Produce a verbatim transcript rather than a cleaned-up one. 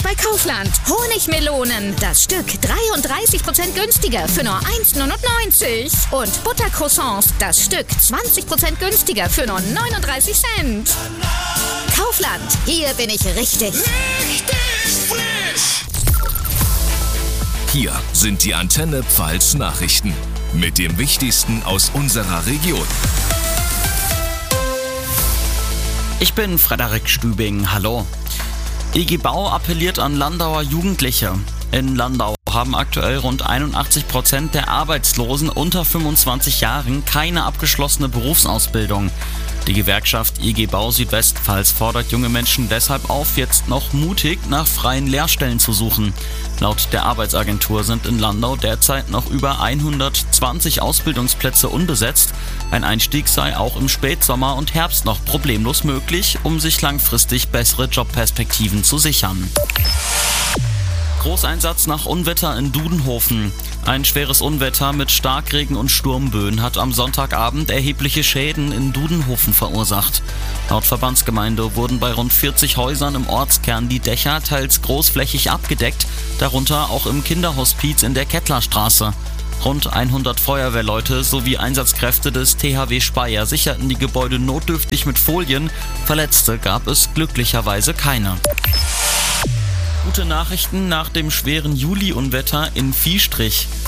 bei Kaufland. Honigmelonen, das Stück dreiunddreißig Prozent günstiger für nur eins Komma neunundneunzig. Und Buttercroissants, das Stück zwanzig Prozent günstiger für nur neununddreißig Cent. Kaufland, hier bin ich richtig. Richtig frisch! Hier sind die Antenne Pfalz Nachrichten mit dem Wichtigsten aus unserer Region. Ich bin Frederik Stübing, hallo. I G Bau appelliert an Landauer Jugendliche. In Landau haben aktuell rund einundachtzig Prozent der Arbeitslosen unter fünfundzwanzig Jahren keine abgeschlossene Berufsausbildung. Die Gewerkschaft I G Bau Südwestpfalz fordert junge Menschen deshalb auf, jetzt noch mutig nach freien Lehrstellen zu suchen. Laut der Arbeitsagentur sind in Landau derzeit noch über hundertzwanzig Ausbildungsplätze unbesetzt. Ein Einstieg sei auch im Spätsommer und Herbst noch problemlos möglich, um sich langfristig bessere Jobperspektiven zu sichern. Großeinsatz nach Unwetter in Dudenhofen. Ein schweres Unwetter mit Starkregen und Sturmböen hat am Sonntagabend erhebliche Schäden in Dudenhofen verursacht. Laut Verbandsgemeinde wurden bei rund vierzig Häusern im Ortskern die Dächer teils großflächig abgedeckt, darunter auch im Kinderhospiz in der Kettlerstraße. Rund hundert Feuerwehrleute sowie Einsatzkräfte des T H W Speyer sicherten die Gebäude notdürftig mit Folien. Verletzte gab es glücklicherweise keine. Gute Nachrichten nach dem schweren Juli-Unwetter in Viehstrich.